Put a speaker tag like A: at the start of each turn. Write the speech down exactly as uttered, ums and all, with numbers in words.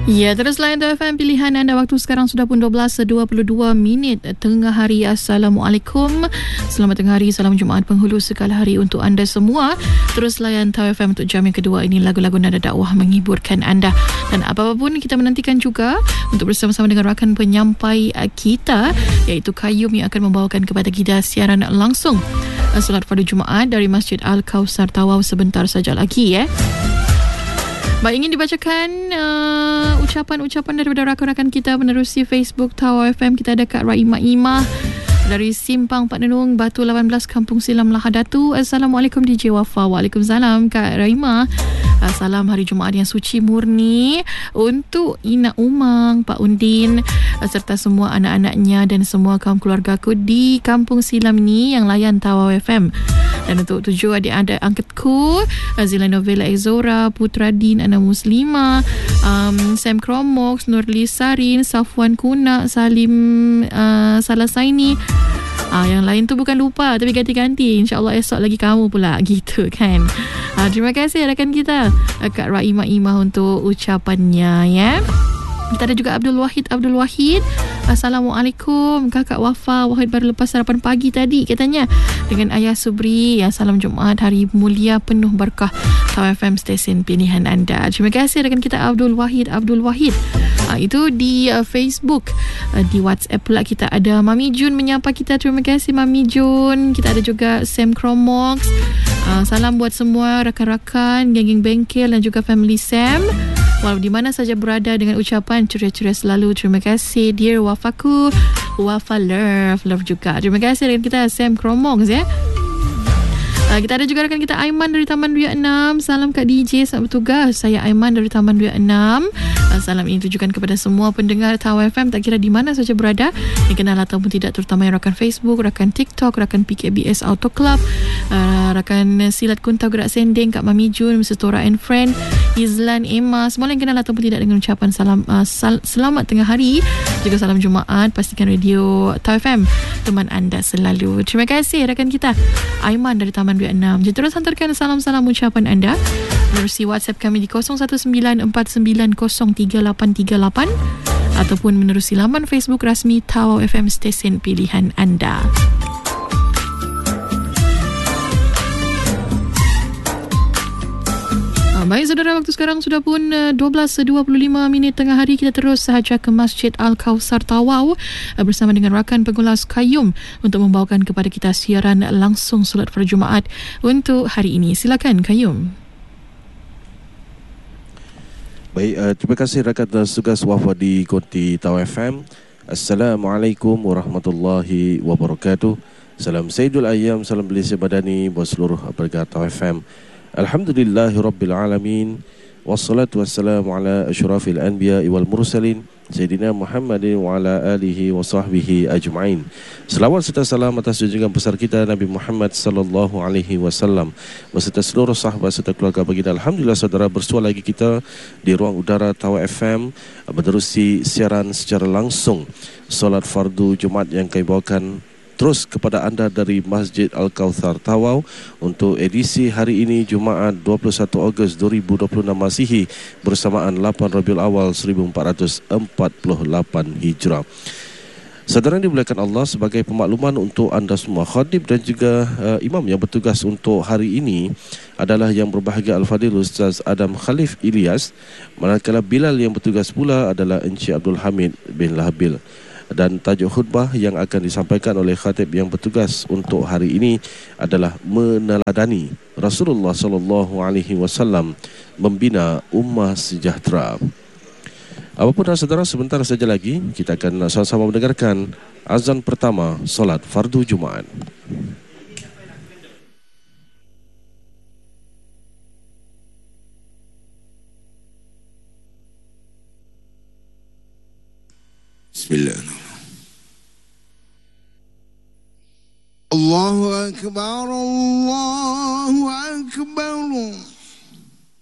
A: Ya, terus layan T F M pilihan anda. Waktu sekarang sudah pun dua belas dua puluh dua minit tengah hari. Assalamualaikum. Selamat tengah hari. Salam Jumaat penghulu sekali hari untuk anda semua. Terus layan T F M untuk jam yang kedua ini. Lagu-lagu nada dakwah menghiburkan anda. Dan apa-apa pun kita menantikan juga untuk bersama-sama dengan rakan penyampai kita, iaitu Qayyum, yang akan membawakan kepada kita siaran langsung solat fardu Jumaat dari Masjid Al-Kausar Tawau sebentar saja lagi ya. Baik, ingin dibacakan uh, ucapan-ucapan daripada rakan-rakan kita menerusi Facebook Tawau F M. Kita ada Kak Raimah Imah dari Simpang Pak Nenung, Batu lapan belas, Kampung Silam, Lahadatu. Assalamualaikum D J Wafa. Waalaikumsalam Kak Raimah. Salam hari Jumaat yang suci murni untuk Ina Umang, Pak Undin serta semua anak-anaknya dan semua kaum keluarga aku di Kampung Silam ni yang layan Tawau F M. Dan untuk tujuh adik-adik angkatku, Zila Novella Exora, Putra Din, Ana Muslima, um, Sam Kromox, Nurli Sarin, Safwan Kuna, Salim uh, Salasaini. Ah, yang lain tu bukan lupa tapi ganti-ganti. InsyaAllah esok lagi kamu pula gitu kan. Ah, terima kasih rakan kita Kak Raimah Imah untuk ucapannya ya. Kita ada juga Abdul Wahid Abdul Wahid. Assalamualaikum Kakak Wafa. Wahid baru lepas sarapan pagi tadi katanya dengan Ayah Subri. Ya, salam Jumaat hari mulia penuh berkah Tawau F M, stesen pilihan anda. Terima kasih rakan kita Abdul Wahid Abdul Wahid. Uh, itu di uh, Facebook. Uh, di WhatsApp pula kita ada Mami Jun menyapa kita. Terima kasih Mami Jun. Kita ada juga Sam Kromox. Uh, salam buat semua rakan-rakan geng-geng bengkel dan juga family Sam, walau di mana saja berada, dengan ucapan ceria-ceria selalu. Terima kasih dear Wafaku. Wafa love love juga. Terima kasih dengan kita Sam Kromox ya. Uh, kita ada juga rakan kita Aiman dari Taman Ria enam. Salam Kak D J, selamat bertugas. Saya Aiman dari Taman Ria enam. Uh, salam ini ditujukan kepada semua pendengar Tawau F M, tak kira di mana saja berada, yang kenal ataupun tidak, terutama yang rakan Facebook, rakan TikTok, rakan P K B S Auto Club, uh, rakan Silat Kuntau Gerak Sending, Kak Mami Jun, Mister Tora and Friend, Izlan, Emma, semua yang kenal ataupun tidak, dengan ucapan salam uh, sal- selamat tengah hari, juga salam Jumaat. Pastikan radio Tawau F M teman anda selalu. Terima kasih rakan kita Aiman dari Taman Ria enam. Jadi terus hantarkan salam-salam ucapan anda melalui WhatsApp kami di kosong satu sembilan empat sembilan kosong tiga lapan tiga lapan ataupun menerusi laman Facebook rasmi Tawau F M, stesen pilihan anda. Baik saudara, waktu sekarang sudah pun dua belas dua puluh lima minit tengah hari. Kita terus sahaja ke Masjid Al-Kausar Tawau bersama dengan rakan pengulas Qayyum untuk membawakan kepada kita siaran langsung solat fardu Jumaat untuk hari ini. Silakan Qayyum.
B: Baik, uh, terima kasih rakan tugas Wafa di Konti Tawau F M. Assalamualaikum warahmatullahi wabarakatuh. Salam Sayyidul Ayyam, salam Belisya Badani buat seluruh pendengar Tawau F M. Alhamdulillahi Rabbil Alamin. Wassalatu wassalamu ala asyrafil anbiya wal mursalin Sayyidina Muhammadin wa ala alihi wa sahbihi ajma'in. Selawat serta salam atas junjungan besar kita Nabi Muhammad sallallahu alaihi wasallam beserta seluruh sahabat serta keluarga baginda. Alhamdulillah saudara, bersua lagi kita di ruang udara Tawau F M menerusi siaran secara langsung solat fardu Jumaat yang kami bawakan terus kepada anda dari Masjid Al-Kausar Tawau untuk edisi hari ini Jumaat dua puluh satu Ogos dua ribu dua puluh enam Masihi bersamaan lapan Rabiul Awal seribu empat ratus empat puluh lapan Hijrah. Saudara yang dimuliakan Allah, sebagai pemakluman untuk anda semua, khatib dan juga uh, imam yang bertugas untuk hari ini adalah yang berbahagia Al-Fadhil Ustaz Adam Khalif Ilyas, manakala Bilal yang bertugas pula adalah Encik Abdul Hamid bin Lahabil. Dan tajuk khutbah yang akan disampaikan oleh khatib yang bertugas untuk hari ini adalah meneladani Rasulullah sallallahu alaihi wasallam membina ummah sejahtera. Apapun dah saudara, sebentar saja lagi kita akan sama-sama mendengarkan azan pertama solat fardu Jumaat.
C: Bismillahirrahmanirrahim. Allahu Akbar, Allahu Akbar.